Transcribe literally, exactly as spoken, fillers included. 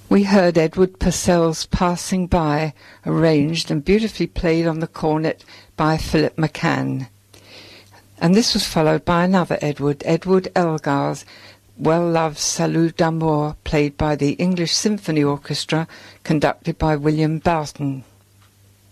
We heard Edward Purcell's Passing By, arranged and beautifully played on the cornet by Philip McCann. And this was followed by another Edward, Edward Elgar's well-loved Salut d'Amour, played by the English Symphony Orchestra, conducted by William Barton.